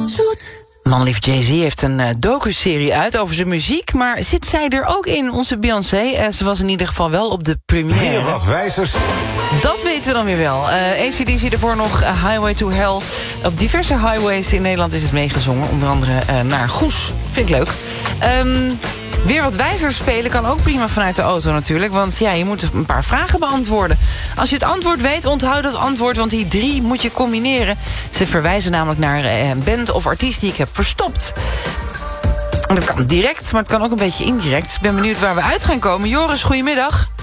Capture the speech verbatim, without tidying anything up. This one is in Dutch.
Zoet. Manlief Jay-Z heeft een uh, docuserie uit over zijn muziek... maar zit zij er ook in, onze Beyoncé? Uh, ze was in ieder geval wel op de première. Weer wat wijzers. Dat weten we dan weer wel. Uh, A C D C ervoor nog uh, Highway to Hell. Op diverse highways in Nederland is het meegezongen. Onder andere uh, naar Goes. Vind ik leuk. Um, Weer wat wijzer spelen kan ook prima vanuit de auto natuurlijk. Want ja, je moet een paar vragen beantwoorden. Als je het antwoord weet, onthoud dat antwoord. Want die drie moet je combineren. Ze verwijzen namelijk naar een band of artiest die ik heb verstopt. En dat kan direct, maar het kan ook een beetje indirect. Ik ben benieuwd waar we uit gaan komen. Joris, goedemiddag.